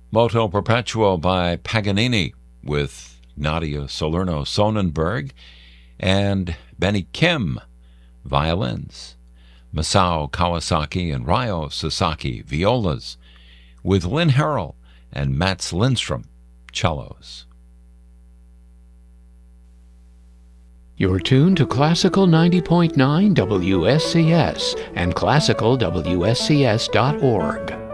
Moto Perpetuo by Paganini with Nadia Salerno Sonnenberg and Benny Kim, violins. Masao Kawasaki and Ryo Sasaki, violas, with Lynn Harrell and Mats Lindstrom, cellos. You're tuned to Classical 90.9 WSCS and classicalwscs.org.